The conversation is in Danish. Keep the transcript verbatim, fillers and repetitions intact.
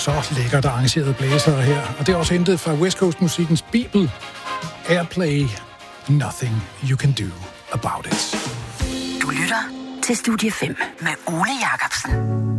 så lækkert arrangerede blæsere her. Og det er også hentet fra West Coast musikkens bibel. Airplay, Nothing You Can Do About It. Du lytter til Studie fem med Ole Jacobsen.